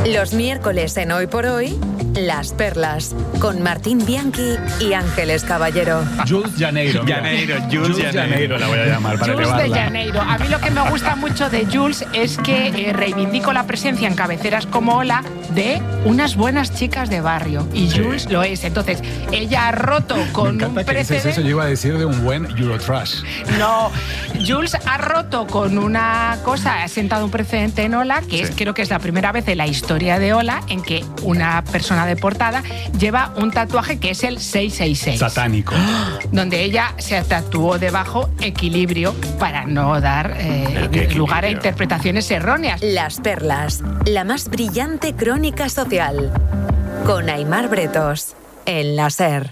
Los miércoles en Hoy por Hoy, Las Perlas, con Martín Bianchi y Ángeles Caballero. Jules Janeiro. Jules Janeiro la voy a llamar para Jules elevarla. de Janeiro. A mí lo que me gusta mucho de Jules es que reivindico la presencia en cabeceras como Hola de unas buenas chicas de barrio. Y Jules lo es. Entonces, ella ha roto con Me encanta un que dices precedente. eso, yo iba a decir de un buen Eurotrash. No, Jules ha roto con una cosa, ha sentado un precedente en Hola, que es, creo que es la primera vez en la historia de Hola en que una persona de portada lleva un tatuaje que es el 666. Satánico. Donde ella se tatuó debajo equilibrio para no dar lugar a interpretaciones erróneas. Las Perlas, la más brillante crónica social. Con Aimar Bretos, en la SER.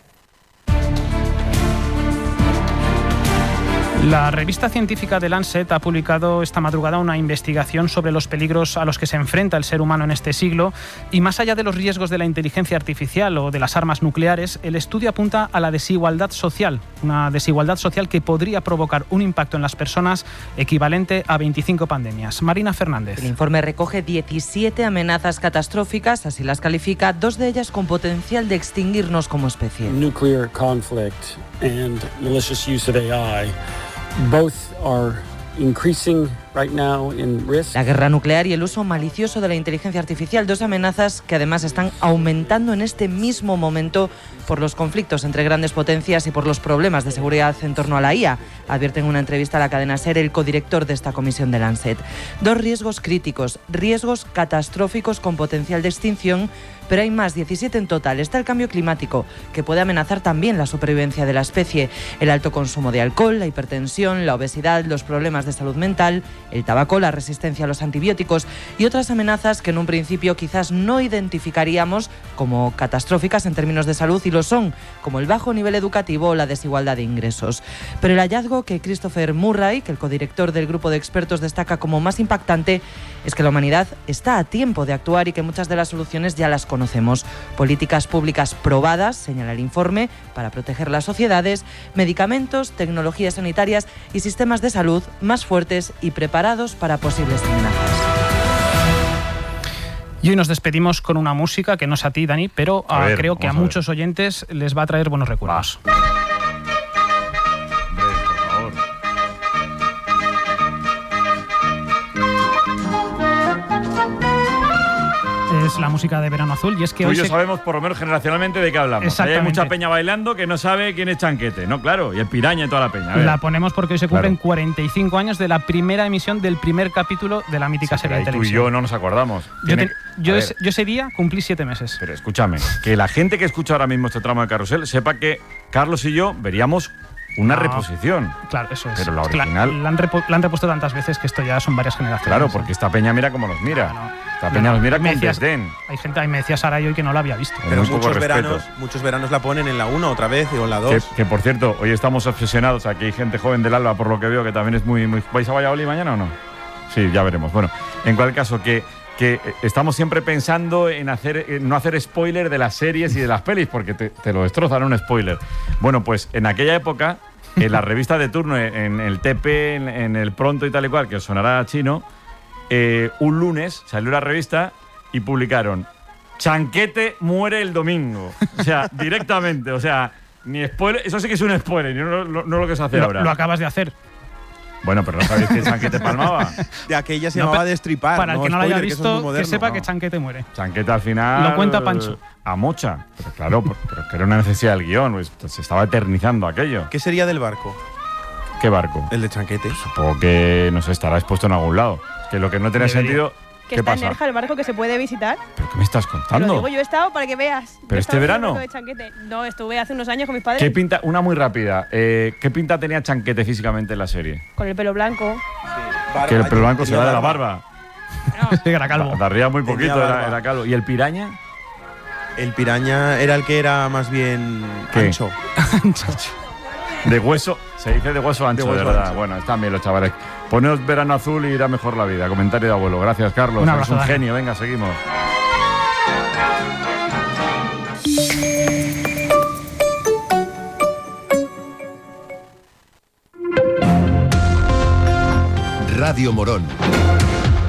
La revista científica The Lancet ha publicado esta madrugada una investigación sobre los peligros a los que se enfrenta el ser humano en este siglo y más allá de los riesgos de la inteligencia artificial o de las armas nucleares, el estudio apunta a la desigualdad social, una desigualdad social que podría provocar un impacto en las personas equivalente a 25 pandemias. Marina Fernández. El informe recoge 17 amenazas catastróficas, así las califica, 2 de ellas con potencial de extinguirnos como especie. Nuclear conflict and malicious use of AI. Both are increasing right now in risk. La guerra nuclear y el uso malicioso de la inteligencia artificial, 2 amenazas que además están aumentando en este mismo momento por los conflictos entre grandes potencias y por los problemas de seguridad en torno a la IA, advierte en una entrevista a la cadena SER el codirector de esta comisión de Lancet. 2 riesgos críticos, riesgos catastróficos con potencial de extinción, pero hay más, 17 en total. Está el cambio climático, que puede amenazar también la supervivencia de la especie, el alto consumo de alcohol, la hipertensión, la obesidad, los problemas de salud mental, el tabaco, la resistencia a los antibióticos y otras amenazas que en un principio quizás no identificaríamos como catastróficas en términos de salud y lo son, como el bajo nivel educativo o la desigualdad de ingresos. Pero el hallazgo que Christopher Murray, que el codirector del grupo de expertos destaca como más impactante, es que la humanidad está a tiempo de actuar y que muchas de las soluciones ya las conocemos. Políticas públicas probadas, señala el informe, para proteger las sociedades, medicamentos, tecnologías sanitarias y sistemas de salud más fuertes y preparados para posibles amenazas. Y hoy nos despedimos con una música que no es a ti, Dani, pero creo que a muchos oyentes les va a traer buenos recuerdos. Es la música de Verano Azul y es que Tú hoy y yo sabemos por lo menos generacionalmente de qué hablamos. Hay mucha peña bailando que no sabe quién es Chanquete, ¿no? Claro, y el Piraña y toda la peña. A ver. La ponemos porque hoy se cumplen 45 años de la primera emisión del primer capítulo de la mítica serie de televisión. Tú y yo no nos acordamos. Yo ese día cumplí 7 meses. Pero escúchame, que la gente que escucha ahora mismo este tramo de Carrusel sepa que Carlos y yo veríamos una reposición. Claro, eso es. Pero la original... La han repuesto tantas veces que esto ya son varias generaciones. Claro, porque esta peña mira cómo nos mira. Esta peña nos mira con desdén. Me decía Sara y hoy que no la había visto. Pero muchos veranos la ponen en la 1 otra vez o en la 2. Que por cierto, hoy estamos obsesionados. Aquí hay gente joven del Alba, por lo que veo, que también es muy... ¿Vais a Valladolid mañana o no? Sí, ya veremos. Bueno, en cualquier caso, que estamos siempre pensando en no hacer spoiler de las series y de las pelis, porque te lo destrozan un spoiler. Bueno, pues en aquella época, en la revista de turno, en el TP, en el Pronto y tal y cual, que os sonará chino, un lunes salió la revista y publicaron Chanquete muere el domingo. O sea, directamente, o sea, ni spoiler, eso sí que es un spoiler, no lo que se hace ahora. Lo acabas de hacer. Bueno, pero no sabéis que Chanquete palmaba. De aquella se llamaba Destripar. Para el que no lo haya visto, moderno, que sepa que Chanquete muere. Chanquete al final... Lo cuenta Pancho. A mocha. Pero claro, pero que era una necesidad del guión. Pues, se estaba eternizando aquello. ¿Qué sería del barco? ¿Qué barco? El de Chanquete. Supongo que, no sé, estará expuesto en algún lado. Es que lo que no tenía sentido... Que está en Nerja el barco que se puede visitar. ¿Pero qué me estás contando? Lo digo, yo he estado para que veas. ¿Pero este verano? De Chanquete. No, estuve hace unos años con mis padres. ¿Qué pinta? Una muy rápida. ¿Qué pinta tenía Chanquete físicamente en la serie? Con el pelo blanco. Sí. Que el pelo blanco se va de la barba. No. Sí, era calvo. Tardía muy poquito, era calvo. ¿Y el Piraña? El Piraña era el que era más bien ancho. De hueso, se dice de hueso ancho, de verdad. Bueno, están bien los chavales. Poneos Verano Azul y irá mejor la vida. Comentario de abuelo. Gracias, Carlos. Un abrazo, eres un genio. Venga, seguimos. Radio Morón.